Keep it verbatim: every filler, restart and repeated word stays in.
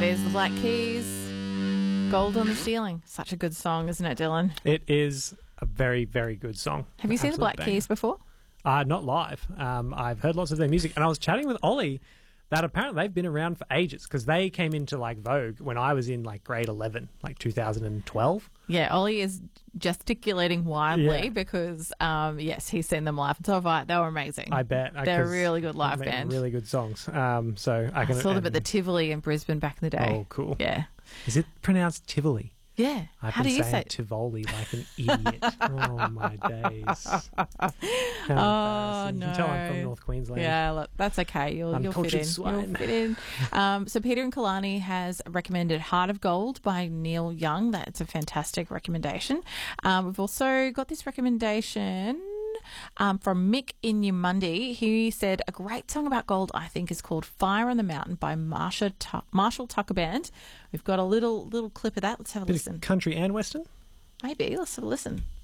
That is the Black Keys, Gold on the Ceiling. Such a good song, isn't it, Dylan? It is a very, very good song. Have you seen the Black banger. Keys before? Uh, not live. Um, I've heard lots of their music, and I was chatting with Ollie that apparently they've been around for ages because they came into like Vogue when I was in like grade eleven, like two thousand twelve. Yeah, Ollie is gesticulating wildly Yeah. because, um, yes, he's seen them live. So have I. They were amazing. I bet They're a 'cause really good live they make band. really good songs. Um, so I I can saw them at and- the Tivoli in Brisbane back in the day. Oh, cool. Yeah. Is it pronounced Tivoli? Yeah. I've How do been you saying say it? Tivoli like an idiot. Oh, my days. How Oh, embarrassing. no. You can tell I'm from North Queensland. Yeah, look, that's okay. You'll, you'll fit Uncultured in. swine. You'll fit in. Um, so Peter and Kalani has recommended Heart of Gold by Neil Young. That's a fantastic recommendation. Um, we've also got this recommendation um, from Mick Inyamundi. He said a great song about gold, I think, is called Fire on the Mountain by Marsha Tu- Marshall Tucker Band. We've got a little little clip of that. Let's have a Bit listen. of country and western? Maybe. Let's have a listen.